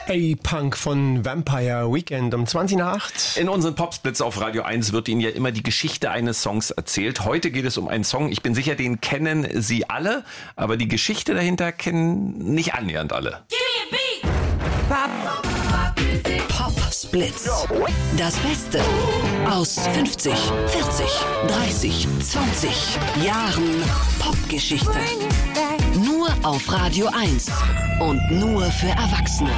A-Punk von Vampire Weekend um 20:08. In unseren Popsplits auf Radio 1 wird Ihnen ja immer die Geschichte eines Songs erzählt. Heute geht es um einen Song, ich bin sicher, den kennen Sie alle, aber die Geschichte dahinter kennen nicht annähernd alle. Popsplits. Das Beste aus 50, 40, 30, 20 Jahren Popgeschichte. Nur auf Radio 1 und nur für Erwachsene.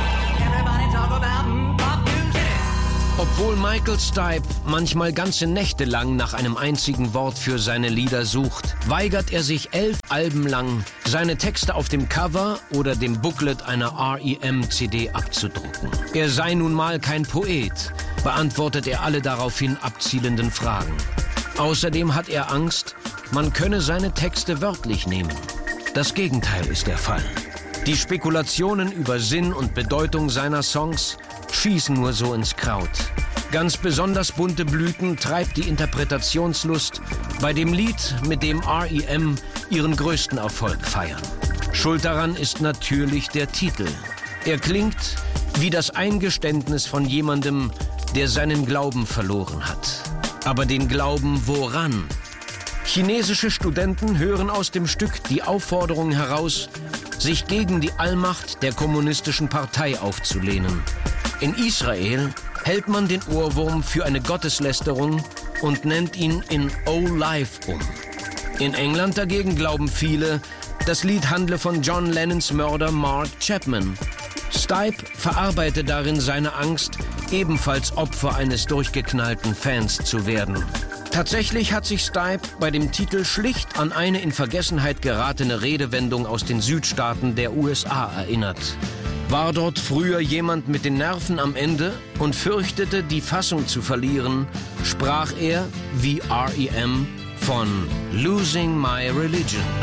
Obwohl Michael Stipe manchmal ganze Nächte lang nach einem einzigen Wort für seine Lieder sucht, weigert er sich 11 Alben lang, seine Texte auf dem Cover oder dem Booklet einer R.E.M.-CD abzudrucken. Er sei nun mal kein Poet, beantwortet er alle daraufhin abzielenden Fragen. Außerdem hat er Angst, man könne seine Texte wörtlich nehmen. Das Gegenteil ist der Fall. Die Spekulationen über Sinn und Bedeutung seiner Songs schießen nur so ins Kraut. Ganz besonders bunte Blüten treibt die Interpretationslust bei dem Lied, mit dem R.E.M. ihren größten Erfolg feiern. Schuld daran ist natürlich der Titel. Er klingt wie das Eingeständnis von jemandem, der seinen Glauben verloren hat. Aber den Glauben woran? Chinesische Studenten hören aus dem Stück die Aufforderung heraus, sich gegen die Allmacht der kommunistischen Partei aufzulehnen. In Israel hält man den Ohrwurm für eine Gotteslästerung und nennt ihn in Oh Life um. In England dagegen glauben viele, das Lied handle von John Lennons Mörder Mark Chapman. Stipe verarbeite darin seine Angst, ebenfalls Opfer eines durchgeknallten Fans zu werden. Tatsächlich hat sich Stipe bei dem Titel schlicht an eine in Vergessenheit geratene Redewendung aus den Südstaaten der USA erinnert. War dort früher jemand mit den Nerven am Ende und fürchtete, die Fassung zu verlieren, sprach er, wie R.E.M., von Losing My Religion.